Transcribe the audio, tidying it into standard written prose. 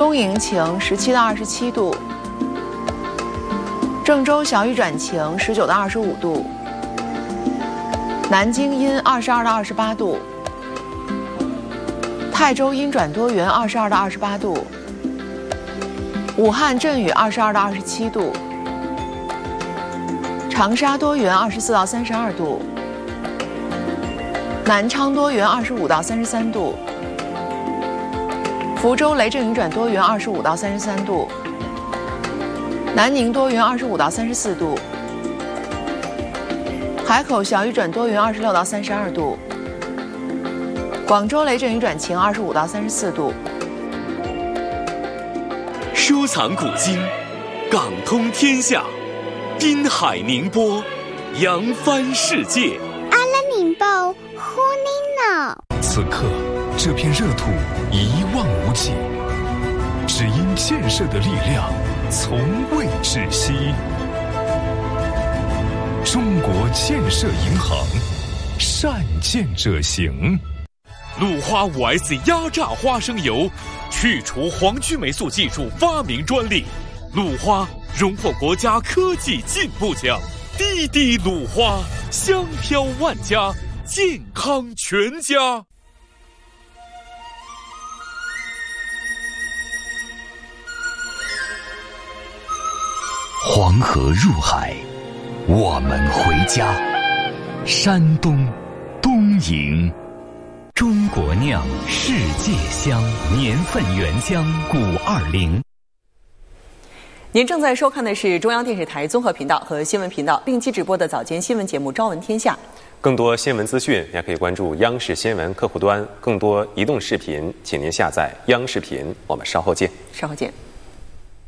东营晴17到27度，郑州小雨转晴19到25度，南京阴22到28度，泰州阴转多云22到28度，武汉阵雨22到27度，长沙多云24到32度，南昌多云25到33度，福州雷阵雨转多云25到33度，南宁多云25到34度，海口小雨转多云26到32度，广州雷阵雨转晴25到34度。 收藏古今，港通天下，滨海宁波，扬帆世界。 阿拉宁报呼尼脑。 此刻，这片热土一望无际，只因建设的力量从未止息。中国建设银行，善建者行。 鲁花 5S 压榨花生油，去除黄曲霉素技术发明专利，鲁花荣获国家科技进步奖。滴滴鲁花，香飘万家，健康全家。 黄河入海，我们回家。山东东营，中国酿世界香，年份原浆520。 您正在收看的是中央电视台综合频道和新闻频道定期直播的早间新闻节目《朝闻天下》。 更多新闻资讯，也可以关注央视新闻客户端。更多移动视频，请您下载央视频。我们稍后见。 稍后见。